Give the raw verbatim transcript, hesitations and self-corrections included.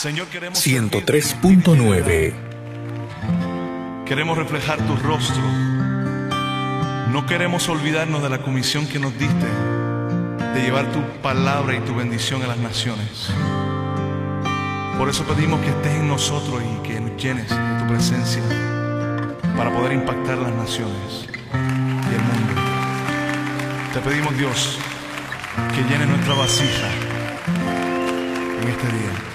Señor, queremos ciento tres punto nueve. Queremos reflejar tu rostro. No queremos olvidarnos de la comisión que nos diste de llevar tu palabra y tu bendición a las naciones. Por eso pedimos que estés en nosotros y que nos llenes de tu presencia para poder impactar las naciones y el mundo. Te pedimos, Dios, que llene nuestra vasija en este día.